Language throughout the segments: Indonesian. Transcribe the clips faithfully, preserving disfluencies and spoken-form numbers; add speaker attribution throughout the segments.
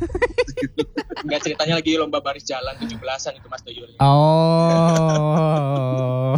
Speaker 1: Enggak, ceritanya lagi lomba baris jalan tujuh belasan itu Mas Tuyul.
Speaker 2: Oh.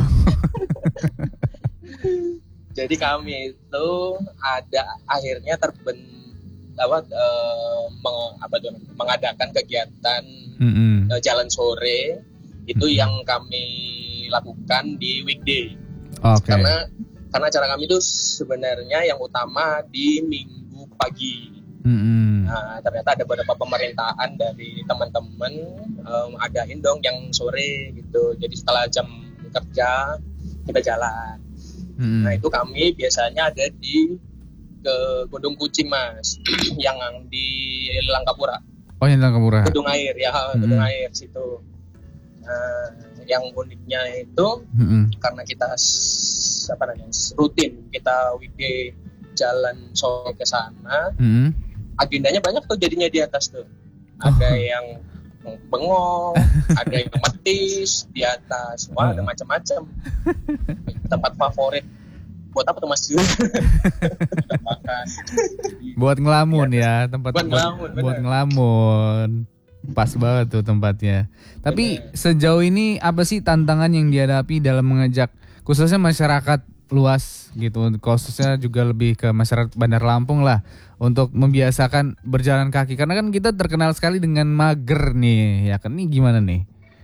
Speaker 1: Jadi kami itu ada akhirnya terben apa, eh, meng, apa tuh, mengadakan kegiatan
Speaker 2: Mm-mm.
Speaker 1: eh, jalan sore itu yang kami lakukan di weekday.
Speaker 2: Oke.
Speaker 1: Karena karena acara kami itu sebenarnya yang utama di minggu pagi.
Speaker 2: Mm-mm.
Speaker 1: Nah, ternyata ada beberapa pemerintahan dari teman-teman um, adain dong yang sore gitu. Jadi setelah jam kerja kita jalan.
Speaker 2: Mm-mm.
Speaker 1: Nah, itu kami biasanya ada di ke Gunung Kucing Mas, yang di Langkapura.
Speaker 2: Oh, yang Langkapura.
Speaker 1: Gedung Air ya,
Speaker 2: Mm-mm.
Speaker 1: Gedung Air situ. Nah, yang uniknya itu
Speaker 2: Mm-mm.
Speaker 1: karena kita apa namanya rutin kita weekday jalan sore ke sana.
Speaker 2: Mm-mm.
Speaker 1: Agendanya banyak tuh jadinya di atas tuh. Ada
Speaker 2: Oh.
Speaker 1: yang bengong, ada yang metis di atas. Wah, ada macam-macam. Tempat favorit buat apa tuh Mas Yu? Makan.
Speaker 2: Buat ngelamun ya, tempat
Speaker 1: Buat ngelamun, bener.
Speaker 2: buat ngelamun. Pas banget tuh tempatnya. Tapi
Speaker 1: Bener.
Speaker 2: sejauh ini apa sih tantangan yang dihadapi dalam mengajak khususnya masyarakat luas gitu, khususnya juga lebih ke masyarakat Bandar Lampung lah untuk membiasakan berjalan kaki, karena kan kita terkenal sekali dengan mager nih, ya kan? Nih gimana nih?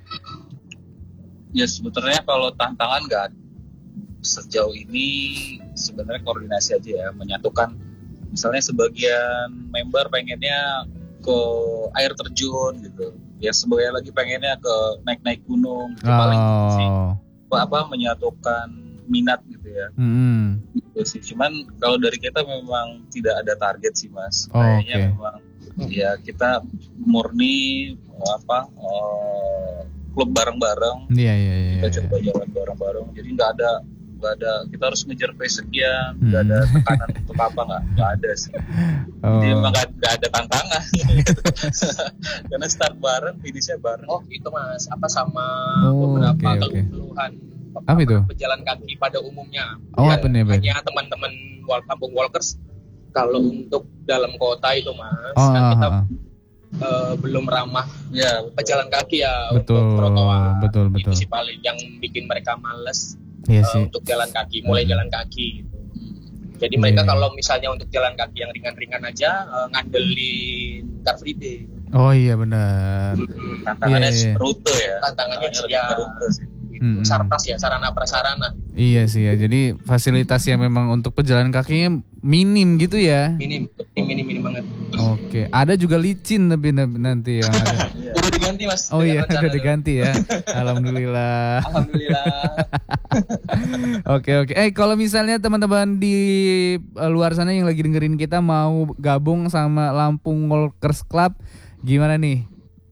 Speaker 3: Ya sebetulnya kalau tantangan nggak ada. Sejauh ini sebenarnya koordinasi aja ya, menyatukan misalnya sebagian member pengennya ke air terjun gitu, ya sebagian lagi pengennya ke naik-naik gunung gitu. Paling sih
Speaker 2: Oh.
Speaker 3: apa menyatukan minat gitu ya.
Speaker 2: Mm-mm.
Speaker 3: Gitu sih. Cuman kalau dari kita memang tidak ada target sih Mas.
Speaker 2: Oh,
Speaker 3: Kayaknya
Speaker 2: oke.
Speaker 3: memang ya kita murni apa eh, klub bareng-bareng.
Speaker 2: Iya iya iya.
Speaker 3: Kita
Speaker 2: iya.
Speaker 3: coba jalan bareng-bareng. Jadi nggak ada nggak ada kita harus ngejar pace sekian,
Speaker 2: Hmm.
Speaker 3: nggak ada tekanan untuk apa nggak nggak ada sih. Jadi
Speaker 2: Oh.
Speaker 3: memang nggak nggak ada tantangan. Karena start bareng, finishnya bareng.
Speaker 1: Oh gitu Mas, apa sama
Speaker 2: Oh,
Speaker 1: beberapa
Speaker 2: oke, oke.
Speaker 1: keluhan
Speaker 2: Apa itu?
Speaker 1: pejalan kaki pada umumnya.
Speaker 2: Oh,
Speaker 1: Ya,
Speaker 2: apa nih, Ben?
Speaker 1: hanya teman-teman wal- kampung walkers kalau untuk dalam kota itu Mas,
Speaker 2: Oh,
Speaker 1: kan
Speaker 2: ah,
Speaker 1: kita
Speaker 2: ah, ah.
Speaker 1: eh, belum ramah
Speaker 3: Ya,
Speaker 1: pejalan kaki ya
Speaker 2: Betul,
Speaker 1: untuk trotoar.
Speaker 2: betul, betul.
Speaker 1: Itu sih paling yang bikin mereka males
Speaker 2: Iya
Speaker 1: eh,
Speaker 2: sih.
Speaker 1: untuk jalan kaki, mulai
Speaker 2: Hmm.
Speaker 1: jalan kaki gitu. Jadi mereka
Speaker 2: Iya, iya.
Speaker 1: kalau misalnya untuk jalan kaki yang ringan-ringan aja eh, ngandelin Car Free Day.
Speaker 2: Oh iya benar.
Speaker 3: tantangannya
Speaker 2: Iya, iya.
Speaker 3: rute ya.
Speaker 1: Tantangannya
Speaker 3: lebih
Speaker 1: ya.
Speaker 3: ke rute sih.
Speaker 2: Mm-mm.
Speaker 1: Sartas ya, sarana prasarana
Speaker 2: Iya sih ya. Jadi fasilitas yang memang untuk pejalan kakinya minim gitu ya.
Speaker 1: minim, minim, minim banget.
Speaker 2: Oke. Ada juga licin tapi na- nanti yang ada.
Speaker 1: Udah diganti Mas.
Speaker 2: Oh iya
Speaker 1: dengan rencana
Speaker 2: udah
Speaker 1: tuh.
Speaker 2: diganti ya. Alhamdulillah.
Speaker 1: Alhamdulillah.
Speaker 2: Oke oke. Eh kalau misalnya teman-teman di eh, luar sana yang lagi dengerin kita mau gabung sama Lampung Walkers Club, gimana nih?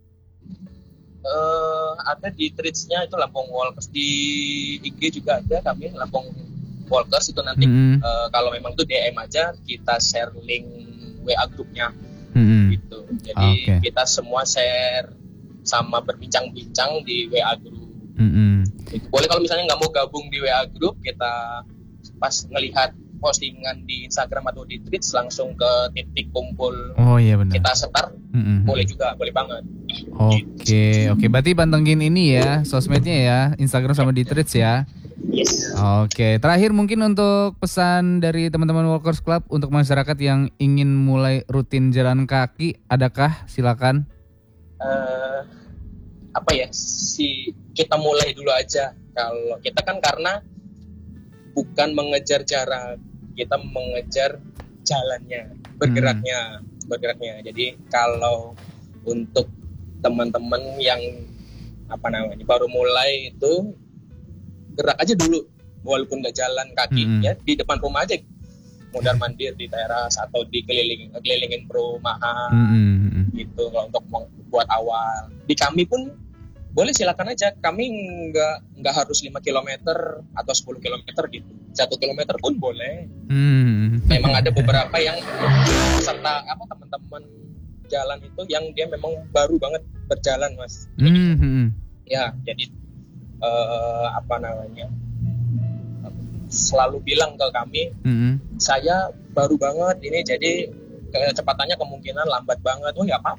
Speaker 1: Eh, ada di Threads-nya itu Lampung Walkers, di I G juga ada kami Lampung Walkers itu nanti
Speaker 2: Mm-mm.
Speaker 1: eh, kalau memang itu D M aja kita share link W A grupnya
Speaker 2: Mm-mm.
Speaker 1: gitu. Jadi
Speaker 2: Oke.
Speaker 1: kita semua share sama berbincang-bincang di W A group.
Speaker 2: Mm-mm.
Speaker 1: Itu boleh kalau misalnya nggak mau gabung di W A group, kita pas ngelihat postingan di Instagram atau di Threads langsung ke titik kumpul
Speaker 2: Oh iya benar.
Speaker 1: kita setar,
Speaker 2: Mm-mm.
Speaker 1: boleh juga, boleh banget.
Speaker 2: Oke oke. Berarti pantengin ini ya sosmednya ya, Instagram sama di Threads ya.
Speaker 1: Yes.
Speaker 2: Oke, terakhir mungkin untuk pesan dari teman-teman Walkers Club untuk masyarakat yang ingin mulai rutin jalan kaki, adakah? Silakan.
Speaker 1: Eh, apa ya, si kita mulai dulu aja. Kalau kita kan karena bukan mengejar jarak, kita mengejar jalannya, bergeraknya, bergeraknya. Jadi kalau untuk teman-teman yang apa namanya baru mulai itu gerak aja dulu, walaupun nggak jalan kaki
Speaker 2: Mm-mm.
Speaker 1: ya di depan rumah aja, mondar mandir di teras atau di keliling kelilingin perumahan.
Speaker 2: Mm-mm.
Speaker 1: Gitu kalau untuk buat awal. Di kami pun boleh, silakan aja. Kami nggak nggak harus lima kilometer atau sepuluh kilometer gitu. Satu kilometer pun boleh.
Speaker 2: Mm.
Speaker 1: Memang ada beberapa yang serta apa teman-teman jalan itu yang dia memang baru banget berjalan Mas.
Speaker 2: Mm-mm.
Speaker 1: Ya jadi eh, apa namanya selalu bilang ke kami,
Speaker 2: Mm-mm.
Speaker 1: saya baru banget ini, jadi kecepatannya kemungkinan lambat banget. Oh ya apa